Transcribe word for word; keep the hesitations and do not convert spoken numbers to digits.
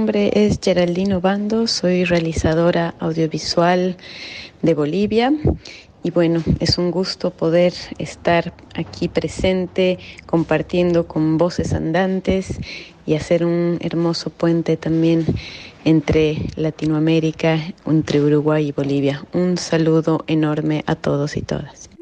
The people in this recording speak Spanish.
nombre es Geraldine Obando, soy realizadora audiovisual de Bolivia y bueno, es un gusto poder estar aquí presente compartiendo con Voces Andantes y hacer un hermoso puente también entre Latinoamérica, entre Uruguay y Bolivia. Un saludo enorme a todos y todas.